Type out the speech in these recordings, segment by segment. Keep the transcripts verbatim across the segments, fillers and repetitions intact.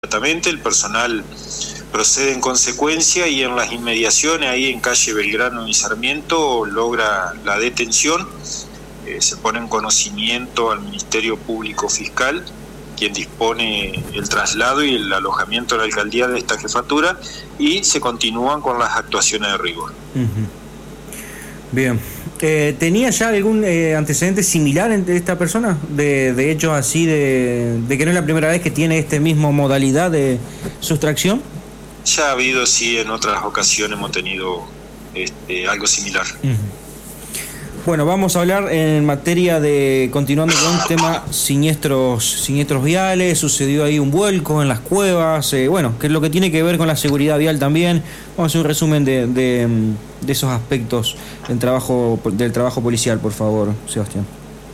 inmediatamente, el personal procede en consecuencia y en las inmediaciones, ahí en calle Belgrano y Sarmiento, logra la detención, eh, se pone en conocimiento al Ministerio Público Fiscal, quien dispone el traslado y el alojamiento de la alcaldía de esta jefatura, y se continúan con las actuaciones de rigor. Uh-huh. Bien. Eh, ¿Tenía ya algún eh, antecedente similar entre esta persona? De, de hechos así, de, de que no es la primera vez que tiene este mismo modalidad de sustracción. Ya ha habido, sí, en otras ocasiones hemos tenido este, algo similar. Uh-huh. Bueno, vamos a hablar en materia de, continuando con un tema, siniestros, siniestros viales. Sucedió ahí un vuelco en las cuevas, eh, bueno, que es lo que tiene que ver con la seguridad vial también. Vamos a hacer un resumen de, de, de esos aspectos del trabajo, del trabajo policial, por favor, Sebastián.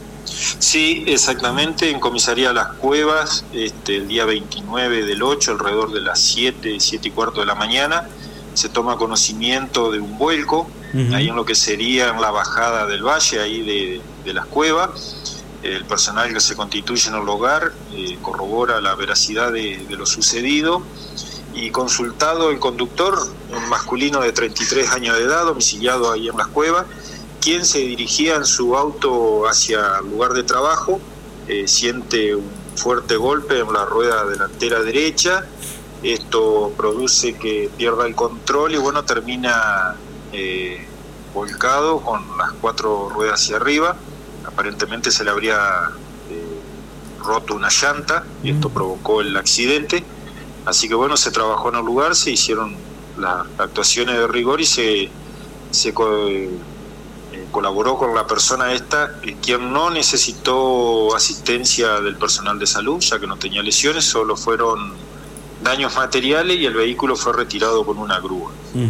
Sí, exactamente, en Comisaría Las Cuevas, este, el día veintinueve del ocho, alrededor de las siete, siete y cuarto de la mañana, se toma conocimiento de un vuelco, uh-huh. ahí en lo que sería en la bajada del valle, ahí de, de Las Cuevas. El personal que se constituye en el lugar eh, corrobora la veracidad de, de lo sucedido, y consultado el conductor, un masculino de treinta y tres años de edad, domiciliado ahí en Las Cuevas, quien se dirigía en su auto hacia el lugar de trabajo, eh, siente un fuerte golpe en la rueda delantera derecha. Esto produce que pierda el control y bueno, termina eh, volcado con las cuatro ruedas hacia arriba. Aparentemente se le habría eh, roto una llanta y esto provocó el accidente. Así que bueno, se trabajó en el lugar, se hicieron las actuaciones de rigor y se, se eh, colaboró con la persona esta, eh, quien no necesitó asistencia del personal de salud, ya que no tenía lesiones, solo fueron daños materiales y el vehículo fue retirado con una grúa. Uh-huh.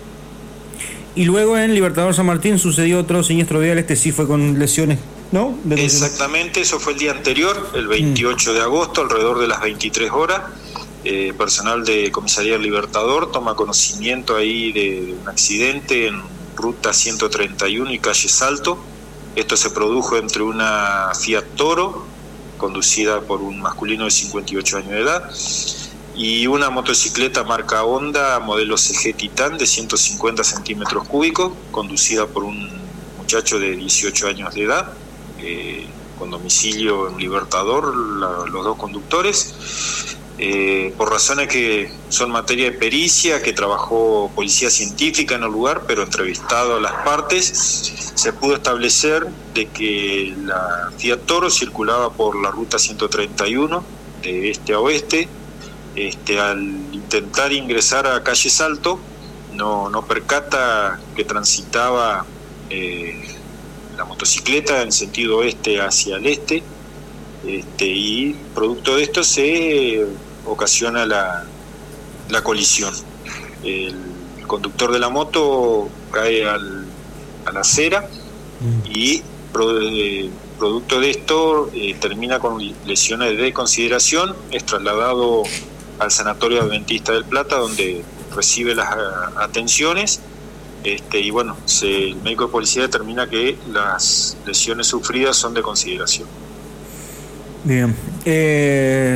Y luego en Libertador San Martín sucedió otro siniestro vial, este sí fue con lesiones, ¿no? De Exactamente, eso fue el día anterior, el veintiocho uh-huh. de agosto, alrededor de las veintitrés horas. Eh, personal de Comisaría Libertador toma conocimiento ahí de, de un accidente en ruta ciento treinta y uno y calle Salto. Esto se produjo entre una Fiat Toro, conducida por un masculino de cincuenta y ocho años de edad, y una motocicleta marca Honda, modelo C G Titan, de ciento cincuenta centímetros cúbicos, conducida por un muchacho de dieciocho años de edad, eh, con domicilio en Libertador, la, los dos conductores. Eh, por razones que son materia de pericia, que trabajó policía científica en el lugar, pero entrevistado a las partes, se pudo establecer de que la Fiat Toro circulaba por la ruta ciento treinta y uno, de este a oeste. Este, al intentar ingresar a calle Salto, no, no percata que transitaba eh, la motocicleta en sentido oeste hacia el este. Este, y producto de esto se ocasiona la, la colisión. El conductor de la moto cae al, a la acera y pro, eh, producto de esto eh, termina con lesiones de consideración. Es trasladado al Sanatorio Adventista del Plata, donde recibe las atenciones. Este, y bueno, se, el médico de policía determina que las lesiones sufridas son de consideración. Bien, eh,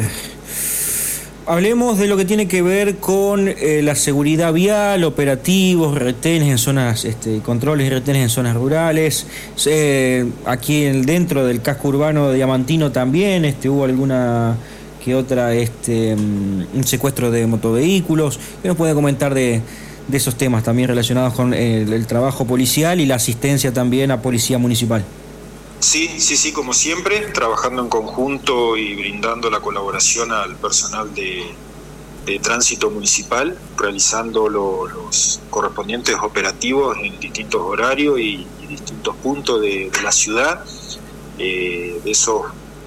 hablemos de lo que tiene que ver con eh, la seguridad vial, operativos, retenes en zonas, este, controles y retenes en zonas rurales. Eh, aquí en, dentro del casco urbano de Diamantino también este, hubo alguna que otra, este, un secuestro de motovehículos. ¿Qué nos puede comentar de, de esos temas también relacionados con el, el trabajo policial y la asistencia también a policía municipal? Sí, sí, sí, como siempre, trabajando en conjunto y brindando la colaboración al personal de, de tránsito municipal, realizando lo, los correspondientes operativos en distintos horarios y, y distintos puntos de, de la ciudad. Eh, de esos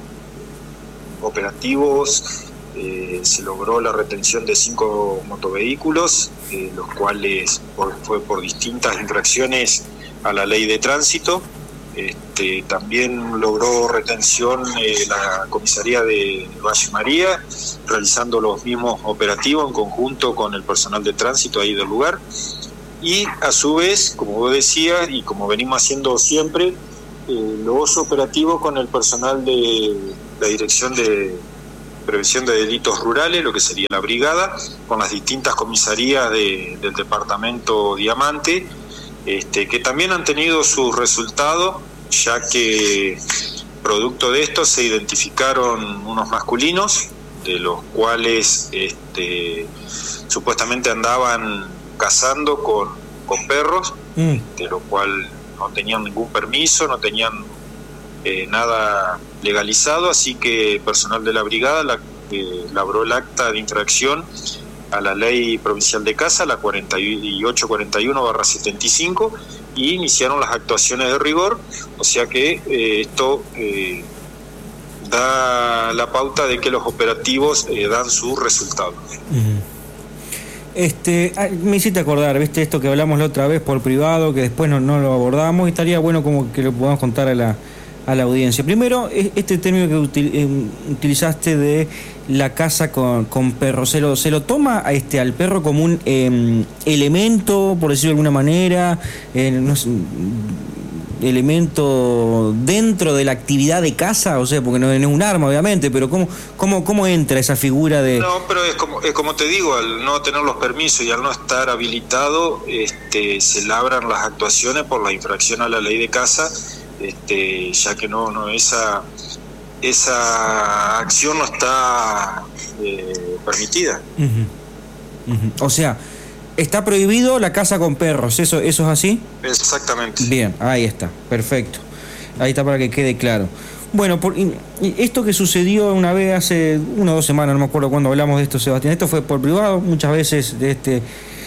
operativos eh, se logró la retención de cinco motovehículos, eh, los cuales por, fue por distintas infracciones a la ley de tránsito. Este, también logró retención eh, la comisaría de Valle María, realizando los mismos operativos en conjunto con el personal de tránsito ahí del lugar. Y a su vez, como vos decías, y como venimos haciendo siempre, eh, los operativos con el personal de la Dirección de, prevención de delitos rurales, lo que sería la brigada, con las distintas comisarías de, del departamento Diamante, este, que también han tenido sus resultados, ya que producto de esto se identificaron unos masculinos, de los cuales este, supuestamente andaban cazando con, con perros, mm. de lo cual no tenían ningún permiso, no tenían eh, nada legalizado, así que personal de la brigada la, eh, labró el acta de infracción a la ley provincial de caza, la cuarenta y ocho cuarenta y uno barra setenta y cinco, y iniciaron las actuaciones de rigor, o sea que eh, esto eh, da la pauta de que los operativos eh, dan sus resultados. Uh-huh. Este, me hiciste acordar, viste, esto que hablamos la otra vez por privado, que después no, no lo abordamos, y estaría bueno como que lo podamos contar a la, a la audiencia. Primero, este término que util, eh, utilizaste de la caza con, con perros, ¿se lo, se lo toma a este, al perro como un eh, elemento, por decirlo de alguna manera, eh, no sé, elemento dentro de la actividad de caza? O sea, porque no es un arma, obviamente, pero ¿cómo, cómo, cómo entra esa figura de...? No, pero es como, es como te digo, al no tener los permisos y al no estar habilitado, este, se labran las actuaciones por la infracción a la ley de caza, este, ya que no, no esa... esa acción no está eh, permitida. Uh-huh. Uh-huh. O sea, está prohibido la caza con perros, ¿eso, eso es así? Exactamente. Bien, ahí está, perfecto. Ahí está para que quede claro. Bueno, por, esto que sucedió una vez hace una o dos semanas, no me acuerdo cuándo hablamos de esto, Sebastián, esto fue por privado, muchas veces de este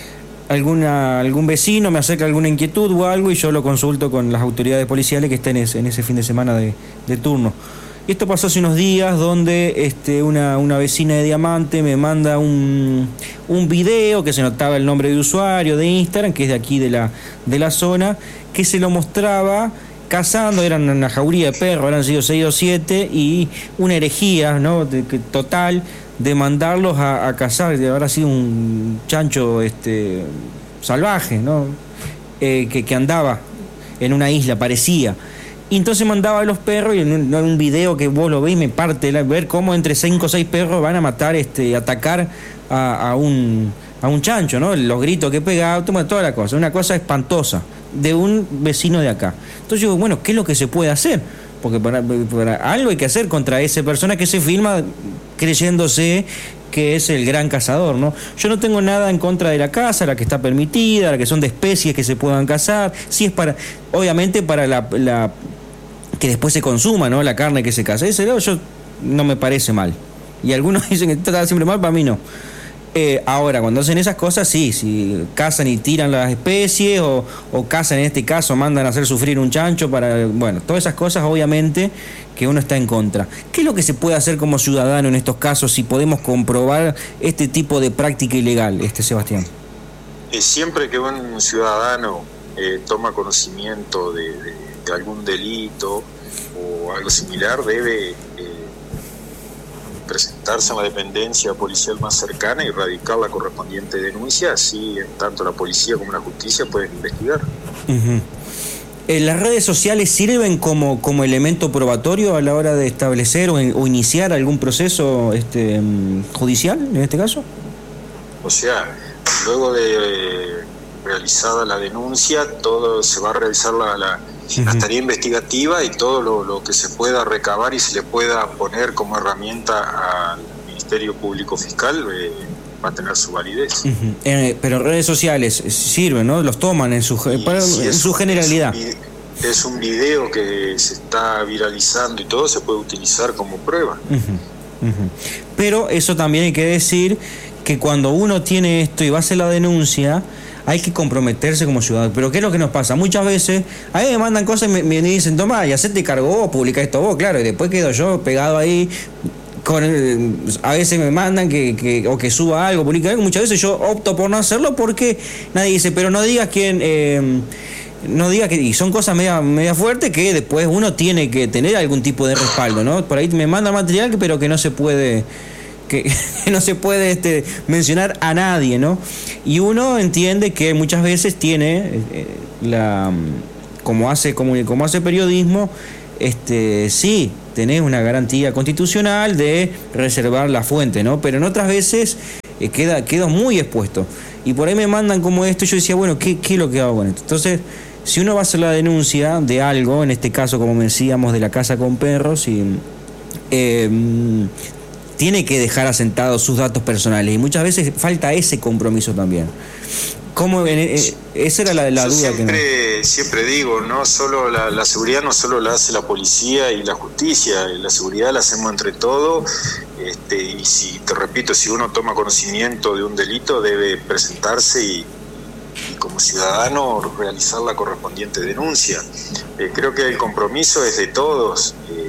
alguna algún vecino me acerca alguna inquietud o algo y yo lo consulto con las autoridades policiales que estén en ese, en ese fin de semana de, de turno. Y esto pasó hace unos días donde este, una, una vecina de Diamante me manda un, un video que se notaba el nombre de usuario de Instagram, que es de aquí de la, de la zona, que se lo mostraba cazando, eran una jauría de perros, eran sido seis o siete, y una herejía, ¿no?, de, que, total de mandarlos a, a cazar, de haber sido un chancho este, salvaje, ¿no?, eh, que, que andaba en una isla, parecía. Y entonces mandaba a los perros, y en un, en un video que vos lo ves y me parte la, ver cómo entre cinco o seis perros van a matar, este, atacar a, a un a un chancho, ¿no? Los gritos que pegaba, toda la cosa, una cosa espantosa de un vecino de acá. Entonces yo digo, bueno, ¿qué es lo que se puede hacer? Porque para, para algo hay que hacer contra esa persona que se filma creyéndose que es el gran cazador, ¿no? Yo no tengo nada en contra de la caza, la que está permitida, la que son de especies que se puedan cazar, si es para, obviamente para la, la que después se consuma, ¿no?, la carne que se caza. Ese lado yo no me parece mal. Y algunos dicen que está siempre mal, para mí no. Eh, ahora, cuando hacen esas cosas, sí, si cazan y tiran las especies, o, o cazan, en este caso, mandan a hacer sufrir un chancho para... Bueno, todas esas cosas, obviamente, que uno está en contra. ¿Qué es lo que se puede hacer como ciudadano en estos casos si podemos comprobar este tipo de práctica ilegal, este Sebastián? Eh, siempre que un ciudadano eh, toma conocimiento de, de, de algún delito o algo similar, debe... Eh, presentarse en la dependencia policial más cercana y radicar la correspondiente denuncia, así tanto la policía como la justicia pueden investigar. Uh-huh. Eh, ¿Las redes sociales sirven como, como elemento probatorio a la hora de establecer o, o iniciar algún proceso este, judicial, en este caso? O sea, luego de eh, realizada la denuncia, todo se va a realizar la... la Uh-huh. la tarea investigativa y todo lo, lo que se pueda recabar y se le pueda poner como herramienta al Ministerio Público Fiscal eh, va a tener su validez. Uh-huh. Eh, pero redes sociales sirven, ¿no? Los toman en su, para, si en su un, generalidad. Es un, es un video que se está viralizando y todo se puede utilizar como prueba. Uh-huh. Uh-huh. Pero eso también hay que decir que cuando uno tiene esto y va a hacer la denuncia, hay que comprometerse como ciudadano. Pero ¿qué es lo que nos pasa? Muchas veces a mí me mandan cosas y me, me dicen, toma, ya se te cargó vos, publica esto vos, claro, y después quedo yo pegado ahí. Con el, a veces me mandan que, que o que suba algo, publica algo. Muchas veces yo opto por no hacerlo porque nadie dice, pero no digas quién, eh, no digas que, y son cosas media, media fuertes que después uno tiene que tener algún tipo de respaldo, ¿no? Por ahí me manda material pero que no se puede... que no se puede este, mencionar a nadie, ¿no? Y uno entiende que muchas veces tiene eh, la como hace como, como hace periodismo, este, sí, tenés una garantía constitucional de reservar la fuente, ¿no? Pero en otras veces eh, queda, queda muy expuesto. Y por ahí me mandan como esto, yo decía, bueno, ¿qué, qué es lo que hago con esto? Entonces, si uno va a hacer la denuncia de algo, en este caso, como decíamos, de la casa con perros, y eh, tiene que dejar asentados sus datos personales. Y muchas veces falta ese compromiso también. ¿Cómo, eh, esa era la, la Yo duda siempre, que no... siempre digo, no solo la, la seguridad no solo la hace la policía y la justicia, la seguridad la hacemos entre todos, este, y si te repito, si uno toma conocimiento de un delito debe presentarse y, y como ciudadano realizar la correspondiente denuncia. Eh, creo que el compromiso es de todos. Eh,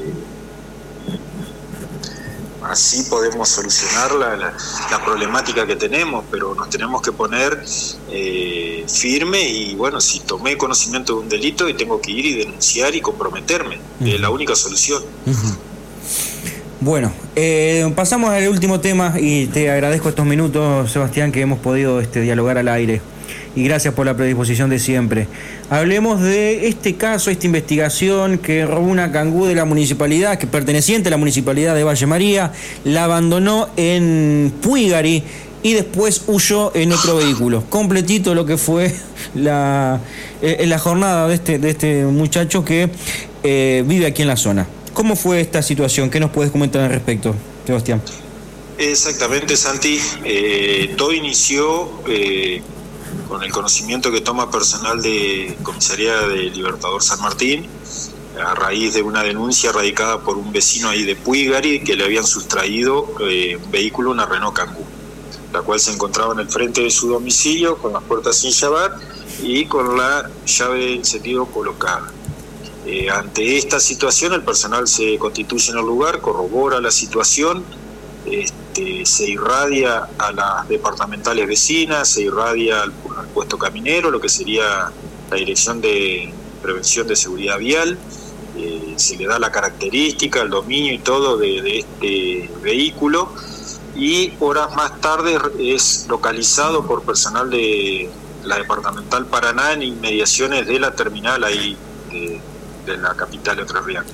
Así podemos solucionar la, la, la problemática que tenemos, pero nos tenemos que poner eh, firme y bueno, si tomé conocimiento de un delito y tengo que ir y denunciar y comprometerme, uh-huh. es la única solución. Uh-huh. Bueno, eh, pasamos al último tema y te agradezco estos minutos, Sebastián, que hemos podido este, dialogar al aire. Y gracias por la predisposición de siempre. Hablemos de este caso, esta investigación que robó una cangú de la municipalidad, que perteneciente a la municipalidad de Valle María, la abandonó en Puigari y después huyó en otro vehículo. Completito lo que fue la, eh, la jornada de este, de este muchacho que eh, vive aquí en la zona. ¿Cómo fue esta situación? ¿Qué nos puedes comentar al respecto, Sebastián? Exactamente, Santi. Eh, todo inició... Eh, con el conocimiento que toma personal de Comisaría de Libertador San Martín, a raíz de una denuncia radicada por un vecino ahí de Puigari que le habían sustraído eh, un vehículo, una Renault Kangoo, la cual se encontraba en el frente de su domicilio con las puertas sin llavar y con la llave de encendido colocada. Eh, ante esta situación el personal se constituye en el lugar, corrobora la situación, Este, se irradia a las departamentales vecinas, se irradia al, al puesto caminero, lo que sería la Dirección de Prevención de Seguridad Vial, eh, se le da la característica, el dominio y todo de, de este vehículo, y horas más tarde es localizado por personal de la departamental Paraná en inmediaciones de la terminal ahí de, de la capital de Entrerriana.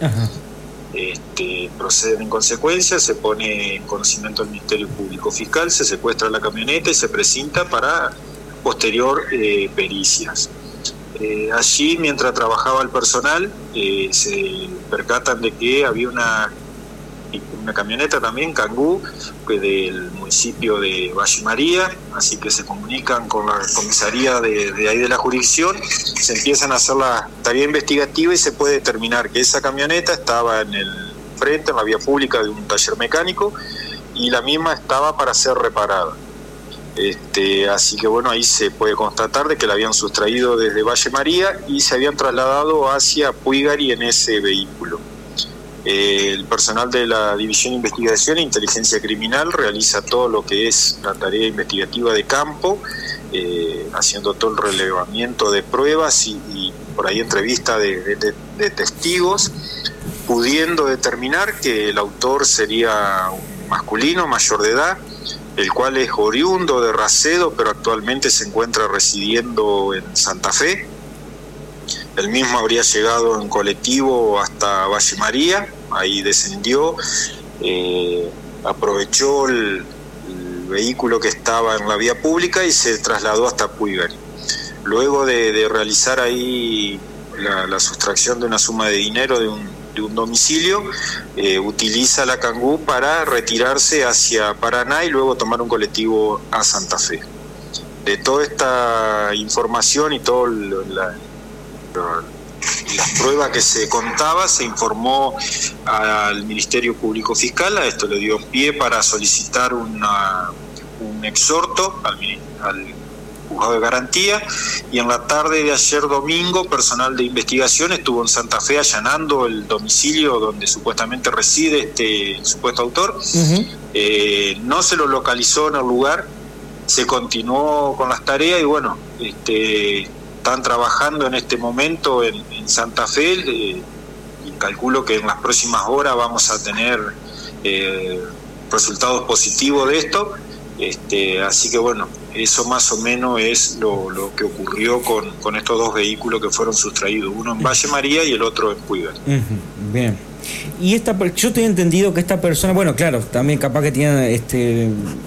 Este, proceden en consecuencia, se pone en conocimiento del Ministerio Público Fiscal, se secuestra la camioneta y se presenta para posterior eh, pericias. Eh, allí, mientras trabajaba el personal, eh, se percatan de que había una, una camioneta también, Kangoo, del municipio de Valle María, así que se comunican con la comisaría de, de ahí de la jurisdicción, se empiezan a hacer la tarea investigativa y se puede determinar que esa camioneta estaba en el frente, en la vía pública de un taller mecánico, y la misma estaba para ser reparada. Este, así que bueno, ahí se puede constatar de que la habían sustraído desde Valle María y se habían trasladado hacia Puigari en ese vehículo. Eh, el personal de la División de Investigación e Inteligencia Criminal realiza todo lo que es la tarea investigativa de campo, eh, haciendo todo el relevamiento de pruebas y, y por ahí entrevista de, de, de testigos, pudiendo determinar que el autor sería un masculino mayor de edad, el cual es oriundo de Racedo, pero actualmente se encuentra residiendo en Santa Fe. El mismo habría llegado en colectivo hasta Valle María, ahí descendió, eh, aprovechó el, el vehículo que estaba en la vía pública y se trasladó hasta Puigari. Luego de, de realizar ahí la, la sustracción de una suma de dinero de un, de un domicilio, eh, utiliza la Kangoo para retirarse hacia Paraná y luego tomar un colectivo a Santa Fe. De toda esta información y todo la las pruebas que se contaba, se informó al Ministerio Público Fiscal. A esto le dio pie para solicitar una, un exhorto al, al juzgado de garantía, y en la tarde de ayer domingo personal de investigación estuvo en Santa Fe allanando el domicilio donde supuestamente reside este el supuesto autor. Uh-huh. Eh, no se lo localizó en el lugar, se continuó con las tareas y bueno, este están trabajando en este momento en, en Santa Fe, eh, y calculo que en las próximas horas vamos a tener eh, resultados positivos de esto. Este, así que bueno, eso más o menos es lo, lo que ocurrió con, con estos dos vehículos que fueron sustraídos, uno en Valle María y el otro en Puigari. Uh-huh. Bien. Y esta, yo tenía entendido que esta persona, bueno, claro, también capaz que tenía, este,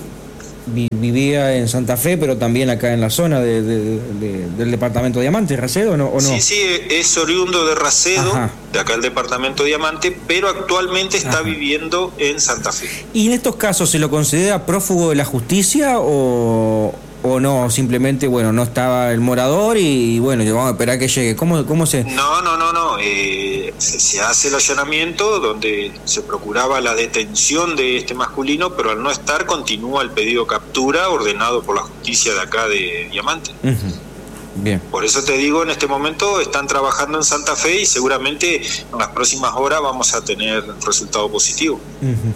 vivía en Santa Fe, pero también acá en la zona de, de, de, del departamento Diamante, Racedo, ¿no? ¿O no? Sí, sí, es oriundo de Racedo, Ajá. de acá el departamento Diamante, pero actualmente está Ajá. viviendo en Santa Fe. ¿Y en estos casos se lo considera prófugo de la justicia o, o no? Simplemente, bueno, no estaba el morador y, bueno, vamos a esperar que llegue. ¿Cómo, cómo se...? No, no, no, no. Eh, se, se hace el allanamiento donde se procuraba la detención de este masculino, pero al no estar continúa el pedido de captura ordenado por la justicia de acá de Diamante. Uh-huh. Bien. Por eso te digo, en este momento están trabajando en Santa Fe y seguramente en las próximas horas vamos a tener resultado positivo. Uh-huh.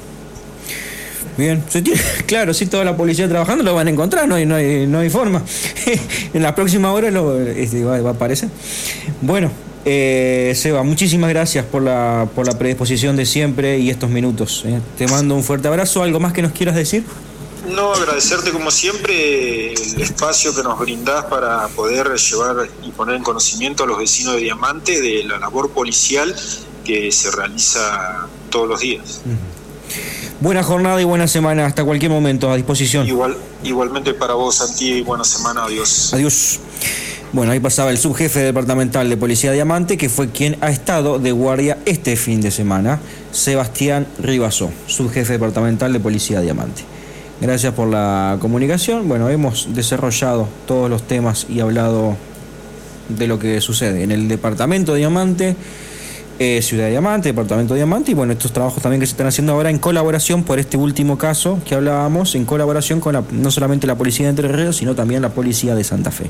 Bien, claro, si toda la policía trabajando lo van a encontrar, no hay, no hay, no hay forma. En las próximas horas lo, este, va, va a aparecer. Bueno, eh, Seba, muchísimas gracias por la, por la predisposición de siempre y estos minutos. Eh. Te mando un fuerte abrazo. ¿Algo más que nos quieras decir? No, agradecerte como siempre el espacio que nos brindás para poder llevar y poner en conocimiento a los vecinos de Diamante de la labor policial que se realiza todos los días. Uh-huh. Buena jornada y buena semana, hasta cualquier momento, a disposición. Igual, igualmente para vos, Santi, y buena semana, adiós. Adiós. Bueno, ahí pasaba el subjefe departamental de Policía Diamante, que fue quien ha estado de guardia este fin de semana, Sebastián Ribasó, subjefe departamental de Policía Diamante. Gracias por la comunicación. Bueno, hemos desarrollado todos los temas y hablado de lo que sucede en el departamento de Diamante, Eh, Ciudad de Diamante, Departamento de Diamante, y bueno, estos trabajos también que se están haciendo ahora en colaboración por este último caso que hablábamos, en colaboración con la, no solamente la Policía de Entre Ríos, sino también la Policía de Santa Fe.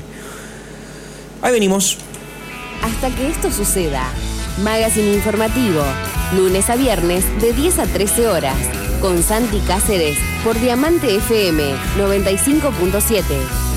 Ahí venimos. Hasta que esto suceda. Magazine informativo, lunes a viernes de diez a trece horas, con Santi Cáceres por Diamante F M noventa y cinco punto siete.